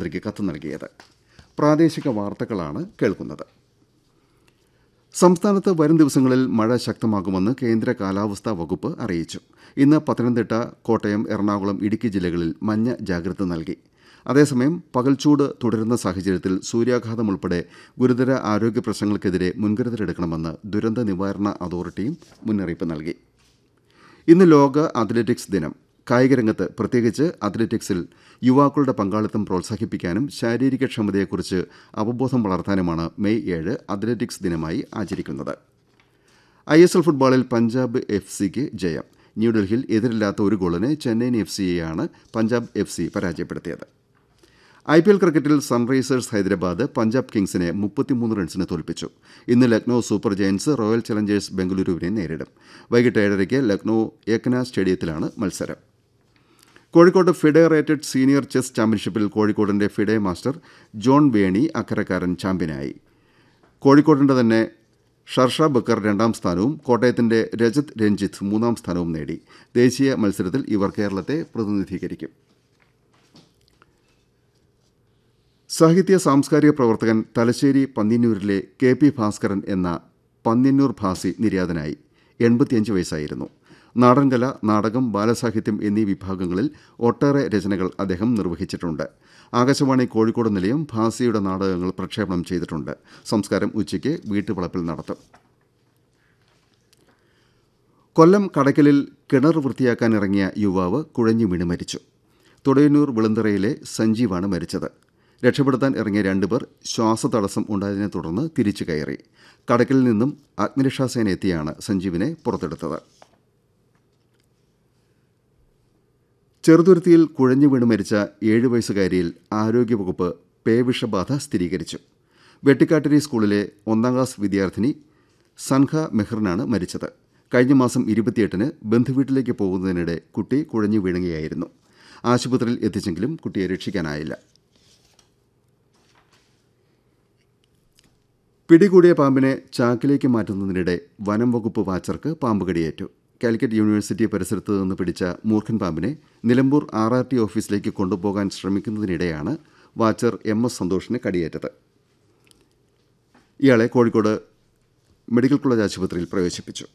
മുഖ്യമന്ത്രിക്ക് കത്ത് നൽകിയത്. പ്രാദേശിക വാർത്തകളാണ് കേൾക്കുന്നത്. സംസ്ഥാനത്ത് വരും ദിവസങ്ങളിൽ മഴ ശക്തമാകുമെന്ന് കേന്ദ്ര കാലാവസ്ഥാ വകുപ്പ് അറിയിച്ചു. ഇന്ന് പത്തനംതിട്ട, കോട്ടയം, എറണാകുളം, ഇടുക്കി ജില്ലകളിൽ മഞ്ഞ ജാഗ്രത നൽകി. അതേസമയം പകൽച്ചൂട് തുടരുന്ന സാഹചര്യത്തിൽ സൂര്യാഘാതം ഉൾപ്പെടെ ഗുരുതര ആരോഗ്യ പ്രശ്നങ്ങൾക്കെതിരെ മുൻകരുതലെടുക്കണമെന്ന് ദുരന്ത നിവാരണ അതോറിറ്റിയും മുന്നറിയിപ്പ് നൽകി. ഇന്ന് ലോക അത്ലറ്റിക്സ് ദിനം. കായികരംഗത്ത് പ്രത്യേകിച്ച് അത്ലറ്റിക്സിൽ യുവാക്കളുടെ പങ്കാളിത്തം പ്രോത്സാഹിപ്പിക്കാനും ശാരീരികക്ഷമതയെക്കുറിച്ച് അവബോധം വളർത്താനുമാണ് മെയ് 7 അത്ലറ്റിക്സ് ദിനമായി ആചരിക്കുന്നത്. ISL ഫുട്ബോളിൽ പഞ്ചാബ് FC-ക്ക് ജയം. ന്യൂഡൽഹിയിൽ എതിരില്ലാത്ത ഒരു ഗോളിന് ചെന്നൈയിൻ FC-യെയാണ് പഞ്ചാബ് FC പരാജയപ്പെടുത്തിയത്. IPL ക്രിക്കറ്റിൽ സൺറൈസേഴ്സ് ഹൈദരാബാദ് പഞ്ചാബ് കിങ്സിനെ 33 റൺസിന് തോൽപ്പിച്ചു. ഇന്ന് Lucknow super Giants royal Challengers ബംഗളൂരുവിനെ നേരിടും. വൈകിട്ട് 7:30 ലക്നൌ ഏകന സ്റ്റേഡിയത്തിലാണ് മത്സരം. Kozhikode FIDE rated senior chess ചാമ്പ്യൻഷിപ്പിൽ കോഴിക്കോടിന്റെ FIDE master John Veni Akkarakkaran ചാമ്പ്യനായി. കോഴിക്കോടിന്റെ തന്നെ ഷർഷ ബക്കർ 2ാം സ്ഥാനവും കോട്ടയത്തിന്റെ രജത് രഞ്ജിത്ത് 3ാം സ്ഥാനവും നേടി. ദേശീയ മത്സരത്തിൽ ഇവർ കേരളത്തെ പ്രതിനിധീകരിക്കും. സാഹിത്യ സാംസ്കാരിക പ്രവർത്തകൻ തലശ്ശേരി പന്ന്യന്നൂരിലെ KP ഭാസ്കരൻ എന്ന പന്ന്യന്നൂർ ഭാസി നിര്യാതനായി. 85 വയസ്സായിരുന്നു. നാടൻകല, നാടകം, ബാലസാഹിത്യം എന്നീ വിഭാഗങ്ങളിൽ ഒട്ടേറെ രചനകൾ അദ്ദേഹം നിർവഹിച്ചിട്ടുണ്ട്. ആകാശവാണി കോഴിക്കോട് നിലയം ഭാസിയുടെ നാടകങ്ങൾ പ്രക്ഷേപണം ചെയ്തിട്ടുണ്ട്. സംസ്കാരം ഉച്ചയ്ക്ക് വീട്ടുവളപ്പിൽ നടത്തും. കൊല്ലം കടയ്ക്കലിൽ കിണർ വൃത്തിയാക്കാനിറങ്ങിയ യുവാവ് കുഴഞ്ഞു വീണ് മരിച്ചു. തൊടയന്നൂർ വിളന്തറയിലെ സഞ്ജീവാണ് മരിച്ചത്. രക്ഷപ്പെടുത്താൻ ഇറങ്ങിയ 2 പേർ ശ്വാസതടസ്സം ഉണ്ടായതിനെ തുടർന്ന് തിരിച്ചു കയറി. കടയ്ക്കലിൽ നിന്നും അഗ്നിരക്ഷാസേന എത്തിയാണ് സഞ്ജീവിനെ പുറത്തെടുത്തത്. ചെറുതുരുത്തിയിൽ കുഴഞ്ഞു വീണ് മരിച്ച 7 വയസ്സുകാരിയിൽ ആരോഗ്യവകുപ്പ് പേവിഷബാധ സ്ഥിരീകരിച്ചു. വെട്ടിക്കാട്ടിരി സ്കൂളിലെ 1ാം ക്ലാസ് വിദ്യാർത്ഥിനി സൻഹ മെഹ്റിനാണ് മരിച്ചത്. കഴിഞ്ഞ മാസം 28-ന് ബന്ധുവീട്ടിലേക്ക് പോകുന്നതിനിടെ കുട്ടി കുഴഞ്ഞു വീഴുകയായിരുന്നു. ആശുപത്രിയിൽ എത്തിച്ചെങ്കിലും കുട്ടിയെ രക്ഷിക്കാനായില്ല. പിടികൂടിയ പാമ്പിനെ ചാക്കിലേക്ക് മാറ്റുന്നതിനിടെ വനം വകുപ്പ് വാച്ചർക്ക് പാമ്പ് കടിയേറ്റു. കാലിക്കറ്റ് യൂണിവേഴ്സിറ്റി പരിസരത്ത് നിന്ന് പിടിച്ച മൂർഖൻ പാമ്പിനെ നിലമ്പൂർ RRT ഓഫീസിലേക്ക് കൊണ്ടുപോകാൻ ശ്രമിക്കുന്നതിനിടെയാണ് വാച്ചർ MS സന്തോഷിന് കടിയേറ്റത്. ഇയാളെ കോഴിക്കോട് മെഡിക്കൽ കോളേജ് ആശുപത്രിയിൽ പ്രവേശിപ്പിച്ചു.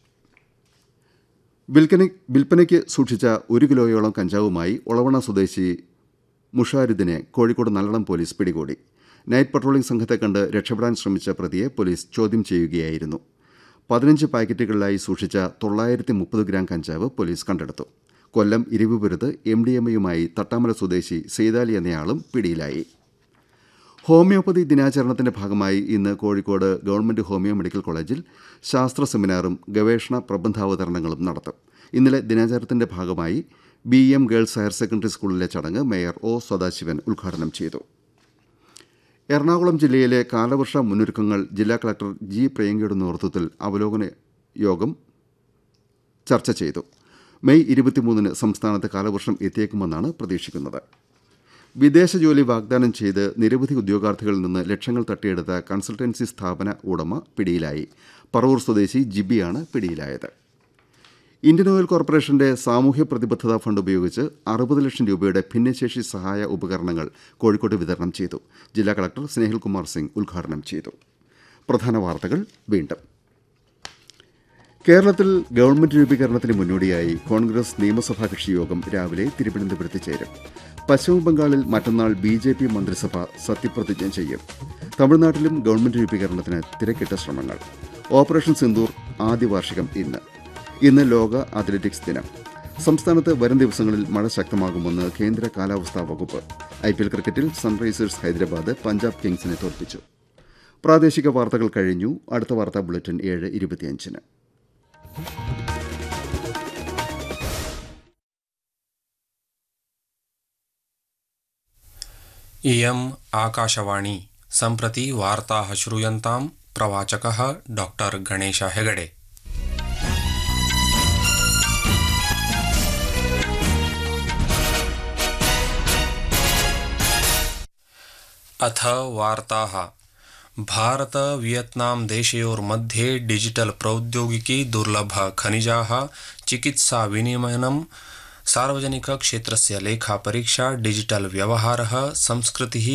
വിൽപ്പനയ്ക്ക് സൂക്ഷിച്ച 1 കിലോയോളം കഞ്ചാവുമായി ഒളവണ്ണ സ്വദേശി മുഷാരിദിനെ കോഴിക്കോട് നല്ലളം പോലീസ് പിടികൂടി. നൈറ്റ് പട്രോളിംഗ് സംഘത്തെ കണ്ട് രക്ഷപ്പെടാൻ ശ്രമിച്ച പ്രതിയെ പോലീസ് ചോദ്യം ചെയ്യുകയായിരുന്നു. 15 പാക്കറ്റുകളിലായി സൂക്ഷിച്ച 930 ഗ്രാം കഞ്ചാവ് പോലീസ് കണ്ടെടുത്തു. കൊല്ലം ഇരവിപുരത്ത് MDMA-യുമായി തട്ടാമല സ്വദേശി സെയ്താലി എന്നയാളും പിടിയിലായി. ഹോമിയോപ്പതി ദിനാചരണത്തിന്റെ ഭാഗമായി ഇന്ന് കോഴിക്കോട് ഗവൺമെന്റ് ഹോമിയോ മെഡിക്കൽ കോളേജിൽ ശാസ്ത്ര സെമിനാറും ഗവേഷണ പ്രബന്ധാവതരണങ്ങളും നടത്തും. ഇന്നലെ ദിനാചരണത്തിന്റെ ഭാഗമായി BM ഗേൾസ് ഹയർ സെക്കൻഡറി സ്കൂളിലെ ചടങ്ങ് മേയർ O സദാശിവൻ ഉദ്ഘാടനം ചെയ്തു. എറണാകുളം ജില്ലയിലെ കാലവർഷ മുന്നൊരുക്കങ്ങൾ ജില്ലാ കളക്ടർ G പ്രിയങ്കയുടെ നേതൃത്വത്തിൽ അവലോകന യോഗം ചർച്ച ചെയ്തു. മെയ് 23-ന് സംസ്ഥാനത്ത് കാലവർഷം എത്തിയേക്കുമെന്നാണ് പ്രതീക്ഷിക്കുന്നത്. വിദേശ ജോലി വാഗ്ദാനം ചെയ്ത് നിരവധി ഉദ്യോഗാർത്ഥികളിൽ നിന്ന് ലക്ഷങ്ങൾ തട്ടിയെടുത്ത കൺസൾട്ടൻസി സ്ഥാപന ഉടമ പിടിയിലായി. പറവൂർ സ്വദേശി ജിബിയാണ് പിടിയിലായത്. ഇന്ത്യൻ ഓയിൽ കോർപ്പറേഷന്റെ സാമൂഹ്യ പ്രതിബദ്ധതാ ഫണ്ട് ഉപയോഗിച്ച് 60 ലക്ഷം രൂപയുടെ ഭിന്നശേഷി സഹായ ഉപകരണങ്ങൾ കോഴിക്കോട്ട് വിതരണം ചെയ്തു. ജില്ലാ കളക്ടർ സ്നേഹിൽകുമാർ സിംഗ് ഉദ്ഘാടനം ചെയ്തു. പ്രധാന വാർത്തകൾ വീണ്ടും. കേരളത്തിൽ ഗവൺമെന്റ് രൂപീകരണത്തിന് മുന്നോടിയായി കോൺഗ്രസ് നിയമസഭാ കക്ഷി യോഗം രാവിലെ തിരുവനന്തപുരത്ത് ചേരും. പശ്ചിമബംഗാളിൽ മറ്റന്നാൾ BJP മന്ത്രിസഭ സത്യപ്രതിജ്ഞ ചെയ്യും. തമിഴ്നാട്ടിലും ഗവൺമെന്റ് രൂപീകരണത്തിന് തിരക്കിട്ട ശ്രമങ്ങൾ. ഓപ്പറേഷൻ സിന്ദൂർ ആദ്യ വാർഷികം ഇന്ന് ലോക അത്ലറ്റിക്സ് ദിനം. സംസ്ഥാനത്ത് വരും ദിവസങ്ങളിൽ മഴ ശക്തമാകുമെന്ന് കേന്ദ്ര കാലാവസ്ഥാ വകുപ്പ്. IPL ക്രിക്കറ്റിൽ സൺറൈസേഴ്സ് ഹൈദരാബാദ് പഞ്ചാബ് കിങ്സിനെ തോൽപ്പിച്ചു. പ്രാദേശിക വാർത്തകൾ കഴിഞ്ഞു. അടുത്ത വാർത്താ ബുള്ളറ്റിൻ 7:25-ന്. इयम् आकाशवाणी सम्प्रति वार्ताः श्रूयन्तां प्रवाचकः डॉक्टर गणेश हेगडे। अथ वार्ताः। भारत वियतनाम देशयोर्मध्ये डिजिटल प्रौद्योगिकी दुर्लभ खनिजाः चिकित्सा विनिमयनं सार्वजनिक क्षेत्रस्य लेखा परीक्षा डिजिटल व्यवहारः संस्कृतिः